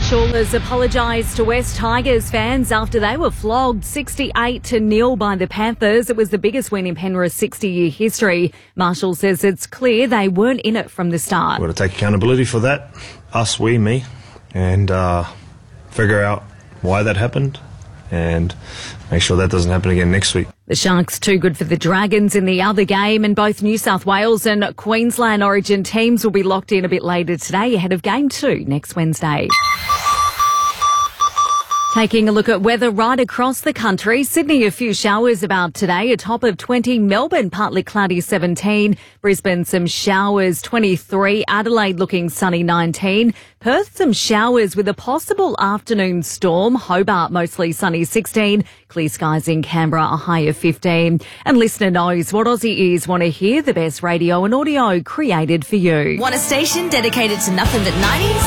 Marshall has apologised to West Tigers fans after they were flogged 68-0 by the Panthers. It was the biggest win in Penrith's 60-year history. Marshall says it's clear they weren't in it from the start. We've got to take accountability for that, us, we, me, and figure out why that happened and make sure that doesn't happen again next week. The Sharks too good for the Dragons in the other game, and both New South Wales and Queensland Origin teams will be locked in a bit later today ahead of Game 2 next Wednesday. Taking a look at weather right across the country. Sydney, a few showers about today, a top of 20. Melbourne, partly cloudy, 17. Brisbane, some showers, 23. Adelaide looking sunny, 19. Perth, some showers with a possible afternoon storm. Hobart, mostly sunny, 16. Clear skies in Canberra, a high of 15. And listener knows what Aussie ears want to hear, the best radio and audio created for you. Want a station dedicated to nothing but 90s?